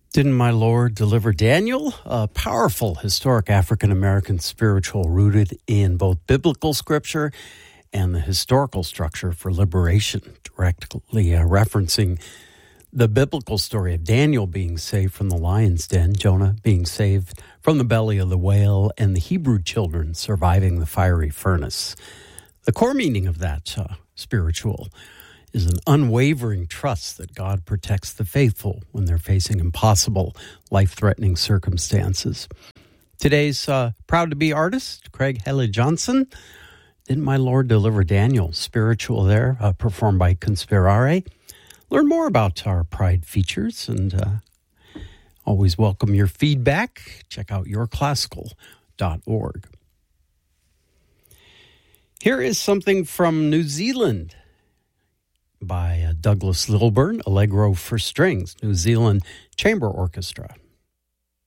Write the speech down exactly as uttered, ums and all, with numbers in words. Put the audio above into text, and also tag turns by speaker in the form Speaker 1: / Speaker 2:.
Speaker 1: Didn't My Lord Deliver Daniel? A powerful historic African-American spiritual rooted in both biblical scripture and the historical structure for liberation, directly uh, referencing the biblical story of Daniel being saved from the lion's den, Jonah being saved from the belly of the whale, and the Hebrew children surviving the fiery furnace. The core meaning of that uh, spiritual is an unwavering trust that God protects the faithful when they're facing impossible, life-threatening circumstances. Today's uh, proud to be artist, Craig Haley Johnson. Didn't My Lord Deliver Daniel? Spiritual there, uh, performed by Conspirare. Learn more about our Pride features and uh, always welcome your feedback. Check out your classical dot org. Here is something from New Zealand by uh, Douglas Lilburn, Allegro for Strings, New Zealand Chamber Orchestra.